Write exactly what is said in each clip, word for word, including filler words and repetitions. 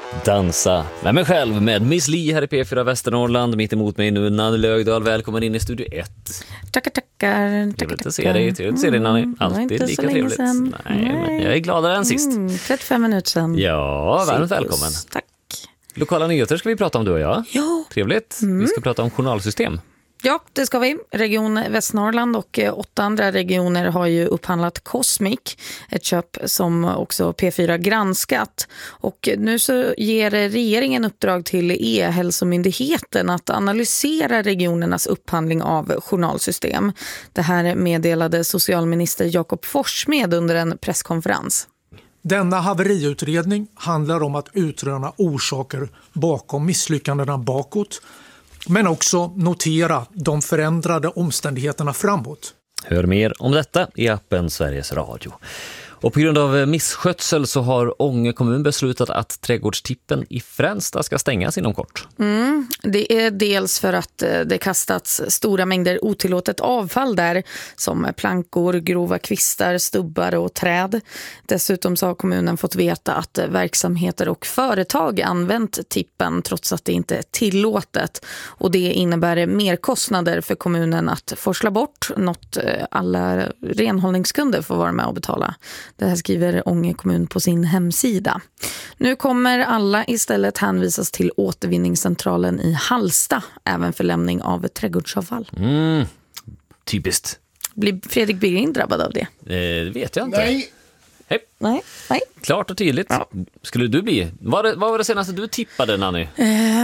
Dansa med mig själv med Miss Li här i P fyra Västernorrland. Mitt emot mig nu Nanny Lögdahl. Välkommen in i Studio ett. Tackar, tackar. Trevligt att se dig. Trevligt att se dig, Nanny. Alltid lika trevligt. Nej, Nej. Men jag är gladare än sist. Mm, trettiofem minuter sedan. Ja, varmt välkommen. Tack. Lokala nyheter ska vi prata om, du och jag. Ja. Trevligt. Mm. Vi ska prata om journalsystem. Ja, det ska vi. Region Västernorrland och åtta andra regioner har ju upphandlat Cosmic, ett köp som också P fyra granskat. Och nu så ger regeringen uppdrag till E-hälsomyndigheten att analysera regionernas upphandling av journalsystem. Det här meddelade socialminister Jakob Forssmed under en presskonferens. Denna haveriutredning handlar om att utröna orsaker bakom misslyckandena bakåt, men också notera de förändrade omständigheterna framåt. Hör mer om detta i appen Sveriges Radio. Och på grund av misskötsel så har Ånge kommun beslutat att trädgårdstippen i Fränsta ska stängas inom kort. Mm, det är dels för att det kastats stora mängder otillåtet avfall där, som plankor, grova kvistar, stubbar och träd. Dessutom så har kommunen fått veta att verksamheter och företag använt tippen trots att det inte är tillåtet. Och det innebär mer kostnader för kommunen att forsla bort, något alla renhållningskunder får vara med och betala. Det här skriver Ånge kommun på sin hemsida. Nu kommer alla istället hänvisas till återvinningscentralen i Hallsta, även för lämning av trädgårdsavfall. Mm, typiskt. Blir Fredrik Birgin drabbad av det? Eh, det vet jag inte. Nej. Hej. Nej, nej. Klart och tydligt. Ja. Skulle du bli? Vad var, det, vad var det senaste du tippade, Nanny? Eh,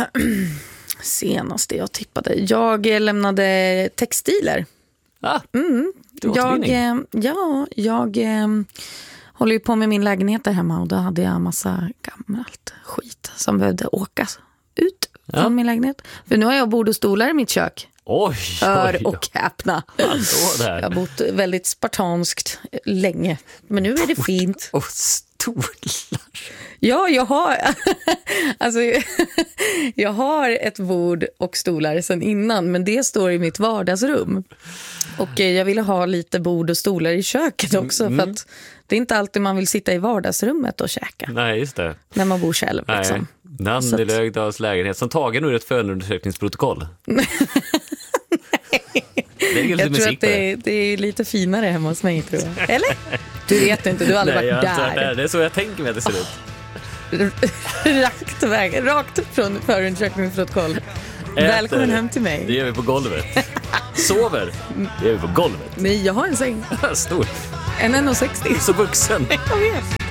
senaste jag tippade. Jag lämnade textiler. Ah, Mm. Jag, eh, ja, jag eh, håller ju på med min lägenhet där hemma och då hade jag massa gammalt skit som behövde åkas ut Ja. från min lägenhet. För nu har jag bord och stolar i mitt kök. Oj, Hör oj, och häpna. Hallå där. Jag har bott väldigt spartanskt länge. Men nu är det fint. Och stolar. Ja, jag har alltså, jag har ett bord och stolar sedan innan, men det står i mitt vardagsrum. Och jag ville ha lite bord och stolar i köket också, mm. för att det är inte alltid man vill sitta i vardagsrummet och käka. Nej, just det. När man bor själv. Nej. Liksom. Nanny Lögdahls lägenhet som tagen ur ett förundersökningsprotokoll. Jag tror att det är, det är lite finare hemma hos mig, tror jag. Eller? Du vet inte, du har aldrig Nej, varit jag där. där. Det är så jag tänker mig att det ser ut. Rakt väg, rakt från förundersökningsprotokoll. Välkommen hem till mig. Det gör vi på golvet. Sover. Det gör vi på golvet. Nej, jag har en säng. Stor. En en sextio. Så vuxen. Jag vet.